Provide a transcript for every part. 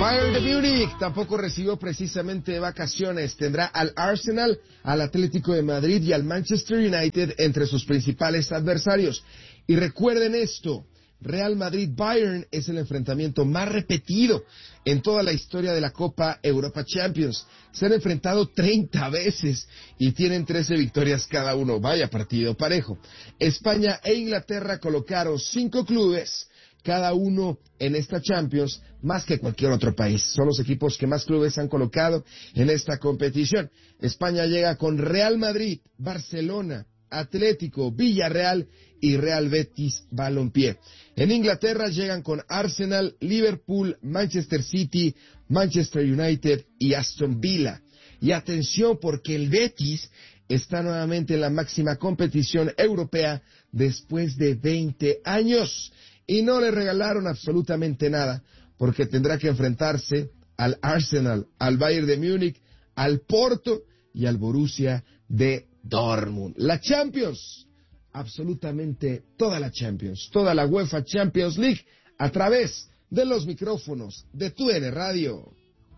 Bayern de Múnich tampoco recibió precisamente vacaciones. Tendrá al Arsenal, al Atlético de Madrid y al Manchester United entre sus principales adversarios. Y recuerden esto, Real Madrid-Bayern es el enfrentamiento más repetido en toda la historia de la Copa Europa Champions. Se han enfrentado 30 veces y tienen 13 victorias cada uno. Vaya partido parejo. España e Inglaterra colocaron 5 clubes cada uno en esta Champions, más que cualquier otro país. Son los equipos que más clubes han colocado en esta competición. España llega con Real Madrid, Barcelona, Atlético, Villarreal y Real Betis Balompié. En Inglaterra llegan con Arsenal, Liverpool, Manchester City, Manchester United y Aston Villa. Y atención, porque el Betis está nuevamente en la máxima competición europea después de 20 años. Y no le regalaron absolutamente nada, porque tendrá que enfrentarse al Arsenal, al Bayern de Múnich, al Porto y al Borussia de Dortmund. La Champions, absolutamente toda la Champions, toda la UEFA Champions League, a través de los micrófonos de TUDN Radio.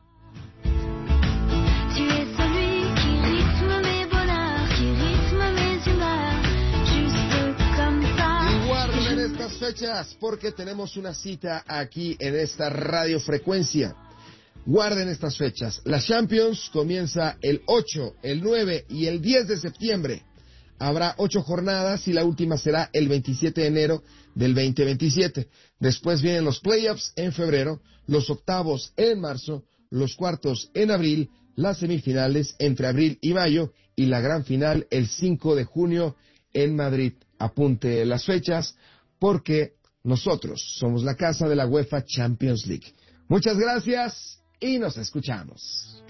Estas fechas, porque tenemos una cita aquí en esta radiofrecuencia. Guarden estas fechas. La Champions comienza el 8, el 9 y el 10 de septiembre. Habrá 8 jornadas y la última será el 27 de enero del 2027. Después vienen los playoffs en febrero, los octavos en marzo, los cuartos en abril, las semifinales entre abril y mayo y la gran final el 5 de junio en Madrid. Apunte las fechas, porque nosotros somos la casa de la UEFA Champions League. Muchas gracias y nos escuchamos.